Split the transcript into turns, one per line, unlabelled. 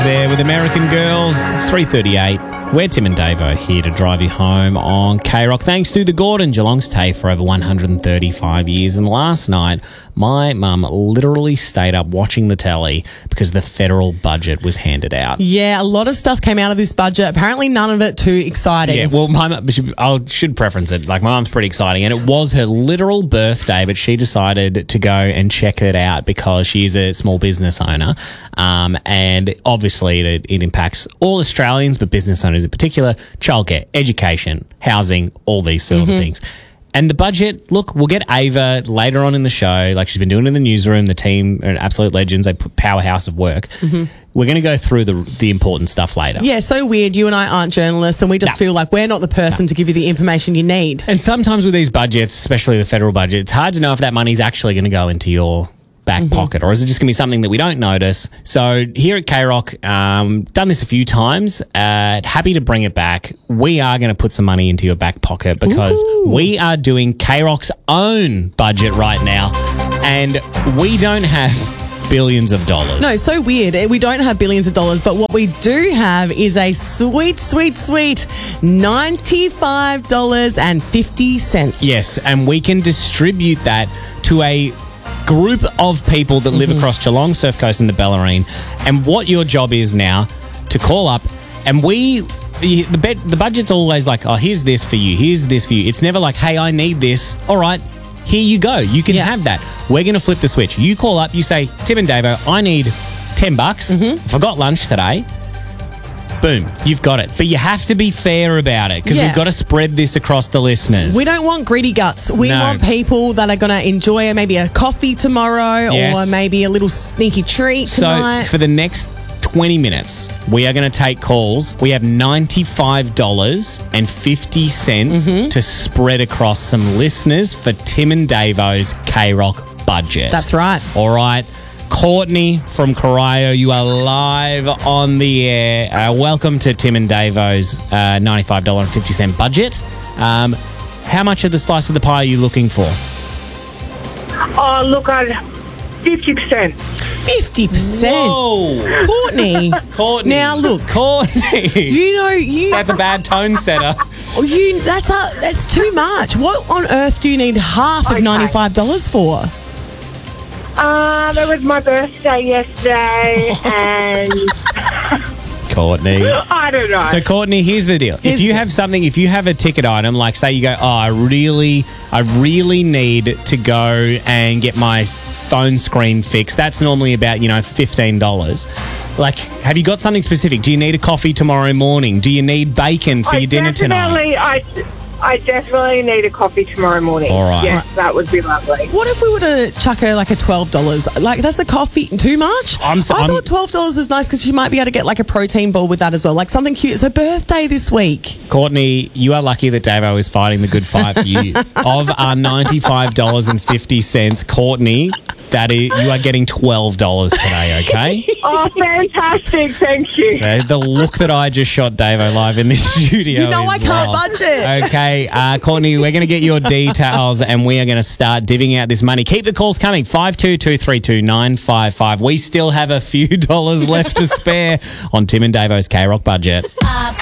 There with American Girls, it's 3:38. We're Tim and Davo here to drive you home on K-Rock. Thanks to the Gordon, Geelong's TAFE for over 135 years. And last night, my mum literally stayed up watching the telly because the federal budget was handed out.
Yeah, a lot of stuff came out of this budget. Apparently none of it too exciting.
Yeah, well, my mum, I should preference it. Like, my mum's pretty exciting. And it was her literal birthday, but she decided to go and check it out because she's a small business owner. And obviously it impacts all Australians, but business owners in particular, childcare, education, housing, all these sort of things. And the budget, look, we'll get Ava later on in the show. Like, she's been doing it in the newsroom. The team are absolute legends. They put powerhouse of work. We're going to go through the important stuff later.
Yeah, so weird. You and I aren't journalists and we just feel like we're not the person to give you the information you need.
And sometimes with these budgets, especially the federal budget, it's hard to know if that money's actually going to go into your back pocket, or is it just going to be something that we don't notice? So here at K-Rock, done this a few times, happy to bring it back. We are going to put some money into your back pocket because we are doing K-Rock's own budget right now, and we don't have billions of dollars.
No, so weird. We don't have billions of dollars, but what we do have is a sweet, sweet, sweet $95.50.
Yes, and we can distribute that to a group of people that live across Geelong, Surf Coast and the Bellarine. And what your job is now to call up, and the budget's always like, oh, here's this for you, here's this for you. It's never like, hey, I need this. All right, here you go. You can have that. We're going to flip the switch. You call up, you say, Tim and Davo, I need $10. I forgot lunch today. Boom, you've got it. But you have to be fair about it because we've got to spread this across the listeners.
We don't want greedy guts. We want people that are going to enjoy maybe a coffee tomorrow or maybe a little sneaky treat tonight.
So for the next 20 minutes, we are going to take calls. We have $95.50 to spread across some listeners for Tim and Davo's K-Rock budget.
That's right.
All right. Courtney from Corio, you are live on the air. Welcome to Tim and Davo's $95.50 budget. How much of the slice of the pie are you looking for?
Oh, look, 50%.
50%?
Whoa.
Courtney.
Courtney.
Now, look.
Courtney. That's a bad tone setter.
That's too much. What on earth do you need half of $95 for?
That was my birthday yesterday, and
Courtney.
I don't know.
So, Courtney, here's the deal. If you have a ticket item, like say you go, oh, I really need to go and get my phone screen fixed. That's normally about, $15. Like, have you got something specific? Do you need a coffee tomorrow morning? Do you need bacon for your dinner tonight?
I definitely need a coffee tomorrow morning.
All right.
Yes, that would be lovely.
What if we were to chuck her like a $12? Like, that's a coffee too much? I thought $12 is nice because she might be able to get like a protein ball with that as well. Like something cute. It's her birthday this week.
Courtney, you are lucky that Davo is fighting the good fight for you. Of our $95.50, Courtney, you are getting $12 today, okay?
Oh, fantastic. Thank you.
The look that I just shot Davo live in this studio.
You know I can't budget.
Okay, Courtney, we're going to get your details and we are going to start divvying out this money. Keep the calls coming, 52232955. We still have a few dollars left to spare on Tim and Davo's K-Rock budget.